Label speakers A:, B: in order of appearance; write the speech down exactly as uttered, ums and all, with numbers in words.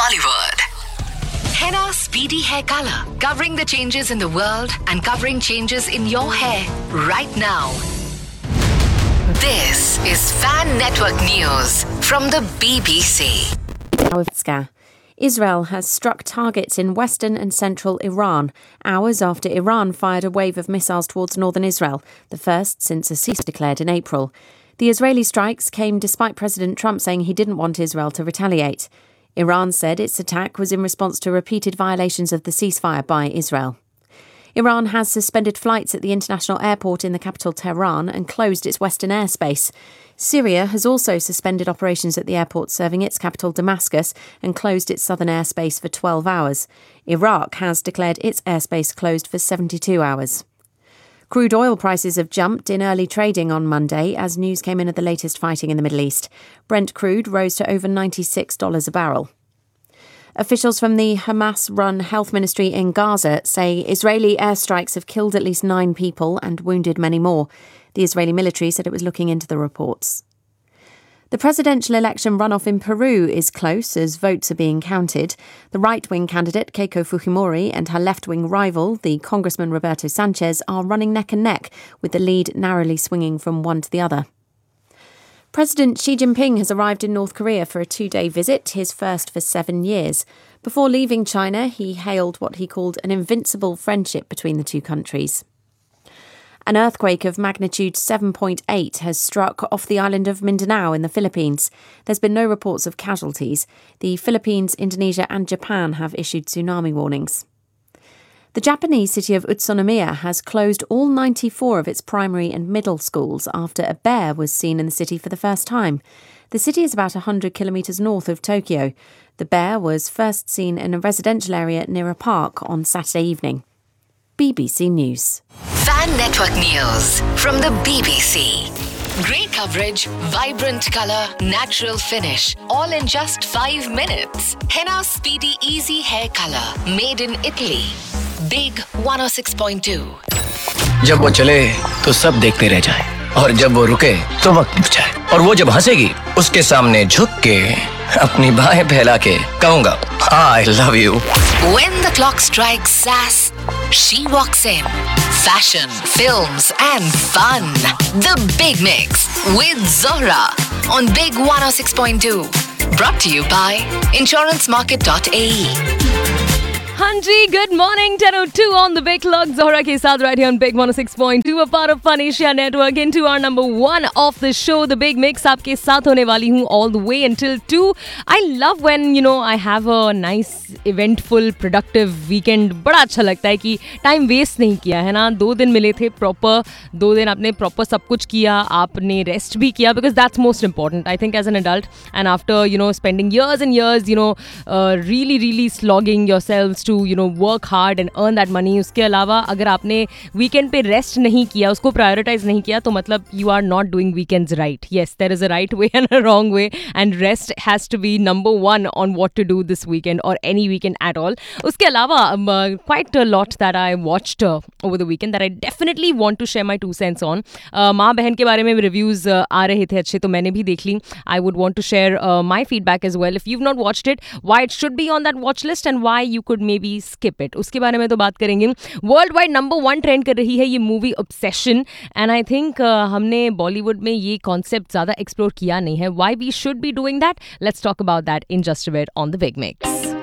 A: Bollywood. Henna Speedy Hair Color, covering the changes in the world and covering changes in your hair right now. This is Fan Network News from the B B C.
B: Israel has struck targets in western and central Iran, hours after Iran fired a wave of missiles towards northern Israel, the first since a ceasefire declared in April. The Israeli strikes came despite President Trump saying he didn't want Israel to retaliate. Iran said its attack was in response to repeated violations of the ceasefire by Israel. Iran has suspended flights at the international airport in the capital Tehran and closed its western airspace. Syria has also suspended operations at the airport serving its capital Damascus and closed its southern airspace for twelve hours. Iraq has declared its airspace closed for seventy-two hours. Crude oil prices have jumped in early trading on Monday as news came in of the latest fighting in the Middle East. Brent crude rose to over ninety-six dollars a barrel. Officials from the Hamas-run health ministry in Gaza say Israeli airstrikes have killed at least nine people and wounded many more. The Israeli military said it was looking into the reports. The presidential election runoff in Peru is close as votes are being counted. The right-wing candidate, Keiko Fujimori, and her left-wing rival, the Congressman Roberto Sanchez, are running neck and neck, with the lead narrowly swinging from one to the other. President Xi Jinping has arrived in North Korea for a two-day visit, his first for seven years. Before leaving China, he hailed what he called an invincible friendship between the two countries. An earthquake of magnitude seven point eight has struck off the island of Mindanao in the Philippines. There's been no reports of casualties. The Philippines, Indonesia and Japan have issued tsunami warnings. The Japanese city of Utsunomiya has closed all ninety-four of its primary and middle schools after a bear was seen in the city for the first time. The city is about one hundred kilometres north of Tokyo. The bear was first seen in a residential area near a park on Saturday evening. B B C News.
A: Fan Network News from the B B C. Great coverage, vibrant colour, natural finish, all in just five minutes. Henna Speedy Easy Hair Color, made in Italy. Big one oh six point two.
C: जब वो चले तो सब देखते रह जाएं, और जब वो रुके तो वक्त रुक जाए, और वो जब हंसेगी उसके सामने झुक के अपनी बाहें फैला के कहूँगा I love you.
A: When the clock strikes sass, she walks in. Fashion, films and fun. The Big Mix with Zohra on Big one oh six point two. Brought to you by insurance market dot a e.
D: हाँ जी, good morning ten oh two on the Big Clock. Zohra के साथ right here on Big one oh six point two, a part of Fun Asia Network, into our number one of the show, The Big Mix. आपके साथ होने वाली हूँ all the way until two. I love when, you know, I have a nice, eventful, productive weekend. बड़ा अच्छा लगता है कि टाइम वेस्ट नहीं किया है ना. दो दिन मिले थे प्रॉपर, दो दिन आपने प्रॉपर सब कुछ किया, आपने रेस्ट भी किया, because that's most important, I think, as an adult. And after, you know, spending years and years, you know, uh, really, really slogging yourselves to, you know, work hard and earn that money. उसके अलावा अगर आपने weekend पे rest नहीं किया, उसको prioritise नहीं किया, तो मतलब you are not doing weekends right. Yes, there is a right way and a wrong way, and rest has to be number one on what to do this weekend or any weekend at all. उसके अलावा um, uh, quite a lot that I watched uh, over the weekend that I definitely want to share my two cents on. Uh, माँ बहन के बारे में reviews uh, आ रहे थे अच्छे, तो मैंने भी देख ली. I would want to share uh, my feedback as well. If you've not watched it, why it should be on that watch list and why you could maybe skip it, उसके बारे में तो बात करेंगे. World wide number one trend कर रही है ये movie obsession, and I think हमने बॉलीवुड में ये कॉन्सेप्ट ज़्यादा एक्सप्लोर किया नहीं है. Why we should be doing that, let's talk about that in just a bit on the big mix.